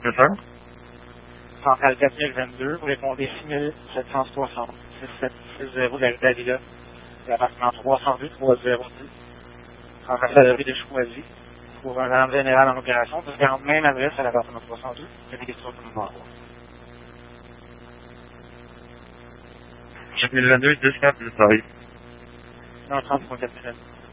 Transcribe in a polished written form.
Monsieur? Centrale 4022, vous répondez 6760, 6760 de la rue d'Avila, l'appartement 302, 302, centrale Valérie de Choisy, pour un agent général en opération, vous avez la même adresse à l'appartement 302, c'est des questions que nous avons. 4022, 10 4, Paris. Non, 30.4